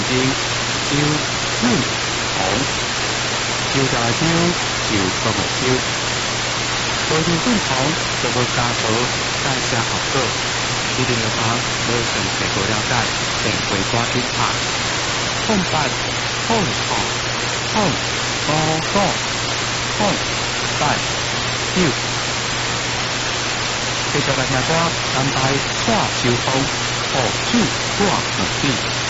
周周润红，周大周就都无周，无周润红就无家婆带车学过，一定要讲无详细过了解，便会赶紧拍。空白空空空高高空白九。继续来听歌，安排蔡秋风，何处挂门边。